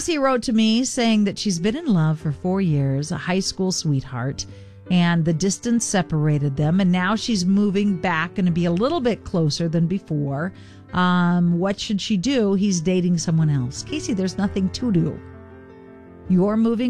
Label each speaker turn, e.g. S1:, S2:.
S1: Casey wrote to me saying that she's been in love for 4 years, a high school sweetheart, and the distance separated them. And now she's moving back and to be a little bit closer than before. What should she do? He's dating someone else. Casey, there's nothing to do. You're moving